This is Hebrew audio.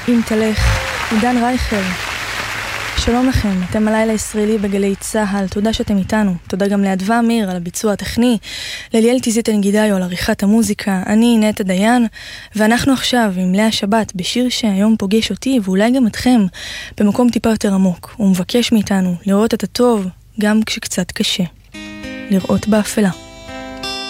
אם תלך, עידן רייכל. שלום לכם, אתם הלילה ישראלי בגלי צהל, תודה שאתם איתנו, תודה גם לאדווה אמיר על הביצוע הטכני, לליאל תיזית הנגידאיו על עריכת המוזיקה, אני נטע דיין, ואנחנו עכשיו עם לאה שבת בשיר שהיום פוגש אותי ואולי גם אתכם במקום טיפה יותר עמוק, ומבקש מאיתנו לראות את הטוב גם כשקצת קשה, לראות באפלה.